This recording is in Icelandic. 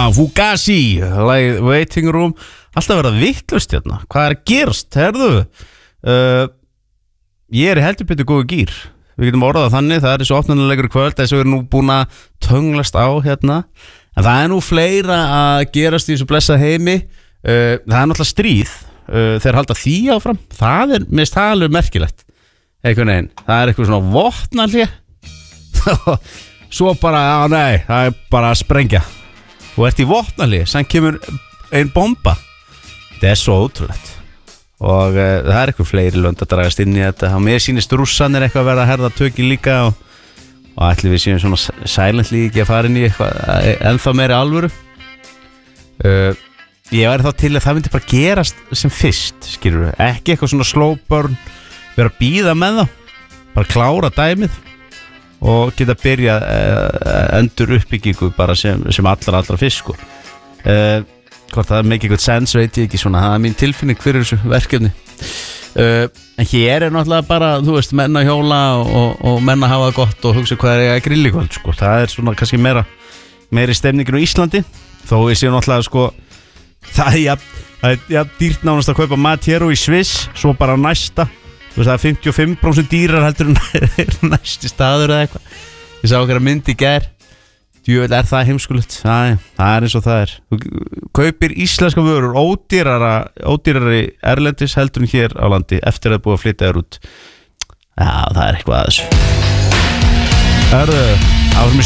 Fugazi, Waiting Room. Alltaf verða vittlust hérna. Hvað að gerast, herðu? Ég í heldur betur góðu gýr. Við getum orðað þannig, það þessu opnunarleikur kvöld, þessu við nú búin að tönglast á hérna. En það nú fleira að gerast í þessu blessað heimi. Það náttúrulega stríð. Þeir halda því áfram. Það mest alveg merkilegt. Einhvern veginn. Það eitthvað svona vopnahlé. Svo bara, nei, það bara að sprengja. Og ert í vopnahlé, sem kemur ein bomba. Þetta svo ótrúlegt. Og það eitthvað fleiri lönd að dragast inn í þetta. Og mér sýnist Rússanir eitthvað að verða að herða tökki líka og ætli við séum svona silently ekki að fara inn í eitthvað ennþá meiri alvöru. Ég væri þá til að það myndi bara gerast sem fyrst, skilur við. Ekki eitthvað svona slow burn, vera að bíða með það, bara klára dæmið og geta byrja endur uppbyggingu bara sem allra fyrst, sko. Hvort það make eitthvað sens veit ég ekki svona, það mín tilfinning fyrir þessu verkefni. En hér náttúrulega bara, þú veist, menn að hjóla og menn að hafa gott og hugsa hvað að grilli kvöld, sko. Það svona kannski meiri stemningin á Íslandi, þó ég sé náttúrulega, sko, það er dýrt nánast að kaupa mat hér og í Sviss, svo bara næsta, þú veist, það 55% dýrar heldur en næsti staður eða eitthvað. Ég sá okkar að myndi í gær. Djúvel það heimskulegt. Það eins og það er. Þú kaupir íslenska vörur ódýrari erlendis heldur en hér á landi eftir að búið að flytja þér út. Já, það eitthvað að þessu. Hörðu, áfram